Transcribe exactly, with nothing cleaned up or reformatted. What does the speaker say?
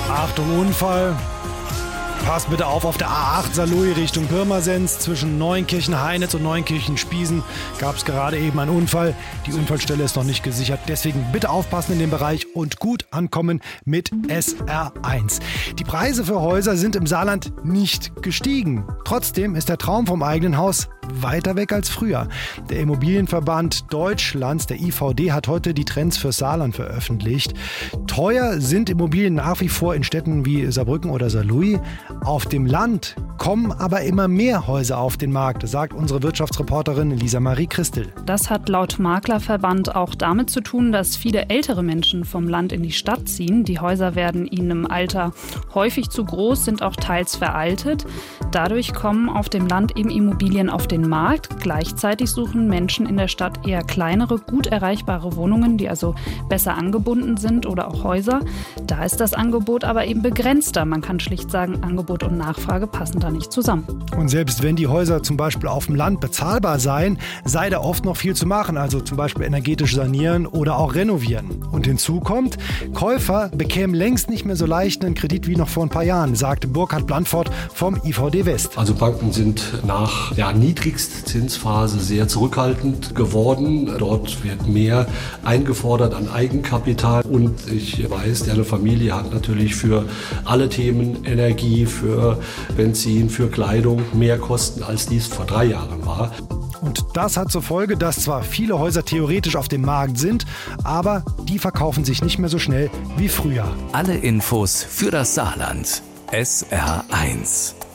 Achtung, Unfall. Passt bitte auf, auf der A acht Saarlouis Richtung Pirmasens zwischen Neunkirchen-Heinitz und Neunkirchen-Spiesen gab es gerade eben einen Unfall. Die Unfallstelle ist noch nicht gesichert, deswegen bitte aufpassen in dem Bereich und gut ankommen mit S R eins. Die Preise für Häuser sind im Saarland nicht gestiegen. Trotzdem ist der Traum vom eigenen Haus weiter weg als früher. Der Immobilienverband Deutschlands, der I V D, hat heute die Trends für Saarland veröffentlicht. Teuer sind Immobilien nach wie vor in Städten wie Saarbrücken oder Saarlouis. Auf dem Land kommen aber immer mehr Häuser auf den Markt, sagt unsere Wirtschaftsreporterin Lisa Marie Christel. Das hat laut Maklerverband auch damit zu tun, dass viele ältere Menschen vom Land in die Stadt ziehen. Die Häuser werden ihnen im Alter häufig zu groß, sind auch teils veraltet. Dadurch kommen auf dem Land eben Immobilien auf den Markt. Gleichzeitig suchen Menschen in der Stadt eher kleinere, gut erreichbare Wohnungen, die also besser angebunden sind, oder auch Häuser. Da ist das Angebot aber eben begrenzter. Man kann schlicht sagen, Angebot und Nachfrage passen da nicht zusammen. Und selbst wenn die Häuser zum Beispiel auf dem Land bezahlbar seien, sei da oft noch viel zu machen, also zum Beispiel energetisch sanieren oder auch renovieren. Und hinzu kommt, Käufer bekämen längst nicht mehr so leicht einen Kredit wie noch vor ein paar Jahren, sagte Burkhard Blandfort vom I V D West. Also Banken sind nach der Niedrigstzinsphase sehr zurückhaltend geworden. Dort wird mehr eingefordert an Eigenkapital. Und ich weiß, deine Familie hat natürlich für alle Themen Energie, für Benzin, für Kleidung mehr Kosten, als dies vor drei Jahren war. Und das hat zur Folge, dass zwar viele Häuser theoretisch auf dem Markt sind, aber die verkaufen sich nicht mehr so schnell wie früher. Alle Infos für das Saarland. S R eins.